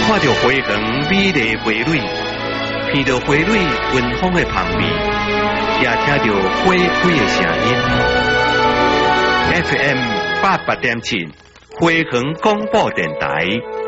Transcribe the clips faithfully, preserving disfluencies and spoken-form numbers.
看到花园美丽花蕊，闻到花蕊芬芳的香味，也听到花开的声音。F M 八八点七，花园广播电台。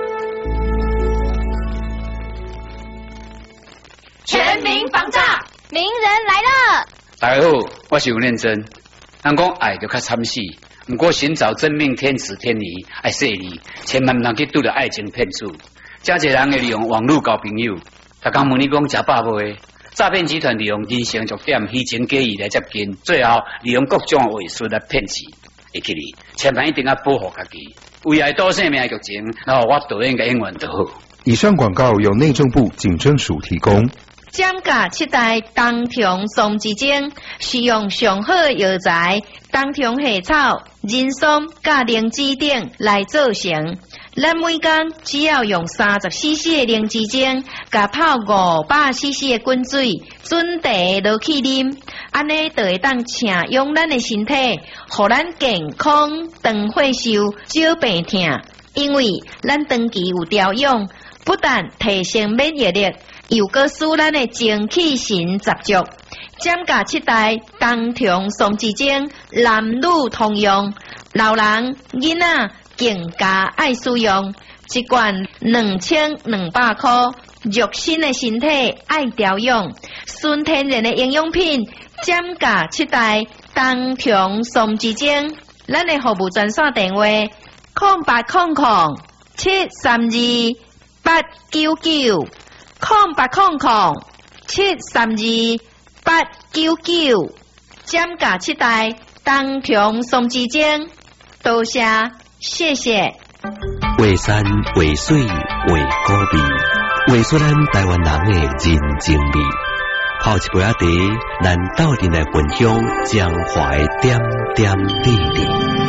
全民防诈，名人来了。 大家好，我是吴念真。人讲爱就较惨死，不过寻找真命天子天女爱细腻，千万不能去拄着爱情骗子。真侪人会利用网络交朋友，逐工问你讲食饱未？诈骗集团利用人性弱点、虚情假意来接近，最后利用各种话术来骗钱。会记你，千万一定要保护家己，为爱多生命的剧情，然后我导演嘅英文就好。 以上广告由内政部警政署提供。 giảm价七代冬虫松之精，是用上好药材冬虫夏草、人参、甲灵芝等来做成。咱每工只要用三十 C C 的灵芝精，甲泡五百 C C 的滚水，准茶落去啉，安尼就会当请用咱的身体，互咱健康、长岁寿、少病痛。因为咱长期有调养，不但提升免疫力。又搁使咱的精气神十足，giảm价七代冬虫松之精，男女通用，老人、囡仔更加爱使用。一罐两千两百块，肉身的身体爱调养，纯天然的营养品，giảm价七代冬虫松之精。咱的服务专线电话：空八空空七三二八九九。空八空空七三二八九九，giảm價七代冬蟲松之精，多謝，謝謝。 畫山畫水畫古味，畫出咱台灣人的人情味。泡一杯仔茶，咱鬥陣來分享江淮點點滴滴。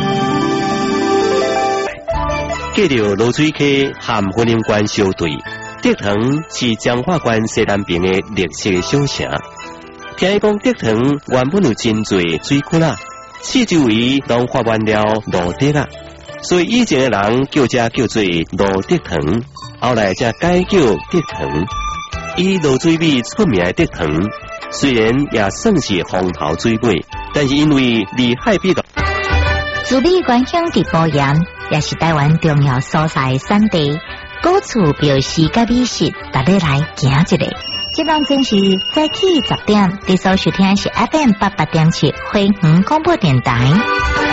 記着羅水溪鹹婚姻館小隊。德堂是彰化縣西南邊的歷史小城。聽講德堂原本有真濟水窟啦，四周圍攏發完了路德啦，所以以前的人叫這叫做路德堂，後來才改叫德堂。以落水米出名的德堂，雖然也算是風頭水尾，但是因為離海比較。 竹米原鄉直播鹽，也是台灣重要所在產地。古厝表示甲美食，大家來行一個。這檔真是早起十點，你所收聽是 F M 八八點七，花園廣播電台。